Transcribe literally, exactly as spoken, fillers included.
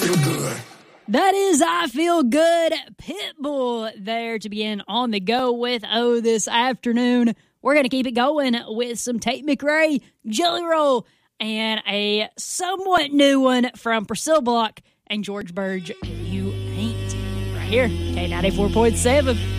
That is I Feel Good, Pitbull there to begin On the Go with Oh this afternoon. We're going to keep it going with some Tate McRae, Jelly Roll, and a somewhat new one from Priscilla Block and George Burge, You Ain't. Right here, K ninety-four point seven.